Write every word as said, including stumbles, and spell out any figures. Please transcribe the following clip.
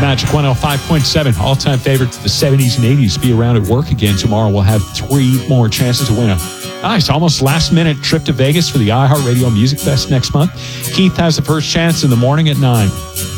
Magic one oh five point seven, all-time favorites of the seventies and eighties. Be around at work again tomorrow. We'll have three more chances to win a nice, almost last-minute trip to Vegas for the iHeartRadio Music Fest next month. Keith has the first chance in the morning at nine.